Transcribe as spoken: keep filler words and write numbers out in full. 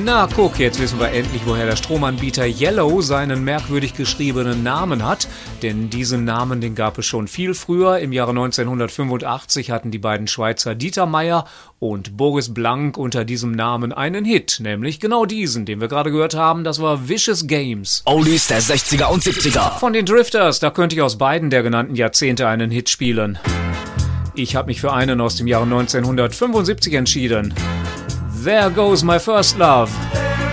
Na guck, jetzt wissen wir endlich, woher der Stromanbieter Yellow seinen merkwürdig geschriebenen Namen hat. Denn diesen Namen, den gab es schon viel früher. Im Jahre neunzehnhundertfünfundachtzig hatten die beiden Schweizer Dieter Meier und Boris Blank unter diesem Namen einen Hit. Nämlich genau diesen, den wir gerade gehört haben. Das war Vicious Games. Oldies der sechziger und siebziger. Von den Drifters, da könnte ich aus beiden der genannten Jahrzehnte einen Hit spielen. Ich habe mich für einen aus dem Jahre neunzehnhundertfünfundsiebzig entschieden. There Goes My First Love.